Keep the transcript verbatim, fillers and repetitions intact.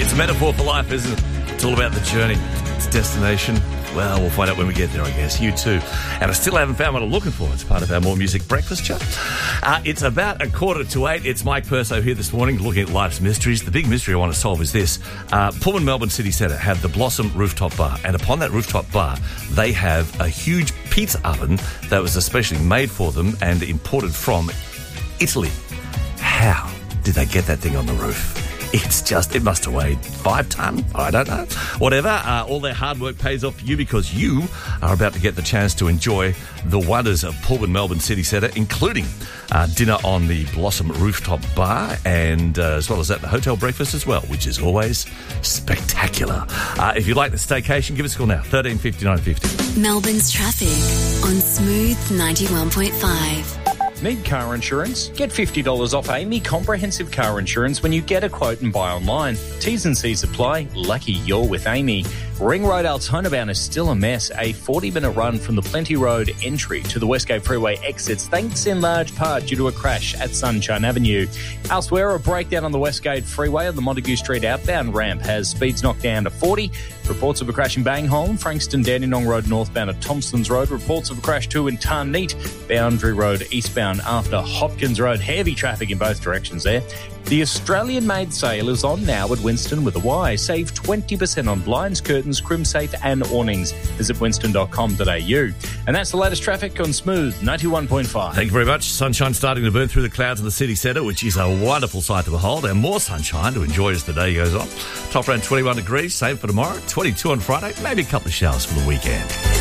It's a metaphor for life, isn't it? It's all about the journey. It's destination. Well, we'll find out when we get there, I guess. You too. And I still haven't found what I'm looking for. It's part of our More Music breakfast chat. Uh, it's about a quarter to eight. It's Mike Perso here this morning looking at life's mysteries. The big mystery I want to solve is this. Uh, Pullman Melbourne City Centre have the Blossom Rooftop Bar. And upon that rooftop bar, they have a huge pizza oven that was especially made for them and imported from Italy. How did they get that thing on the roof? It's just, it must have weighed five tonne. I don't know. Whatever, uh, all their hard work pays off for you because you are about to get the chance to enjoy the wonders of Pullman Melbourne City Centre, including uh, dinner on the Blossom Rooftop Bar and uh, as well as that, the hotel breakfast as well, which is always spectacular. Uh, if you'd like the staycation, give us a call now, thirteen fifty-nine fifty. Melbourne's traffic on Smooth ninety-one point five. Need car insurance? Get fifty dollars off Amy Comprehensive Car Insurance when you get a quote and buy online. T's and C's apply. Lucky you're with Amy. Ring Road Altona bound is still a mess. A forty-minute run from the Plenty Road entry to the Westgate Freeway exits, thanks in large part due to a crash at Sunshine Avenue. Elsewhere, a breakdown on the Westgate Freeway on the Montague Street outbound ramp has speeds knocked down to forty. Reports of a crash in Bangholm, Frankston Dandenong Road northbound at Thompsons Road. Reports of a crash too in Tarneet, Boundary Road eastbound after Hopkins Road. Heavy traffic in both directions there. The Australian-made sale is on now at Winston with a Y. Save twenty percent on blinds, curtains, crimsafe and awnings. Visit winston dot com dot a u. And that's the latest traffic on Smooth ninety-one point five. Thank you very much. Sunshine starting to burn through the clouds in the city centre, which is a wonderful sight to behold, and more sunshine to enjoy as the day goes on. Top around twenty-one degrees, same for tomorrow, twenty-two on Friday, maybe a couple of showers for the weekend.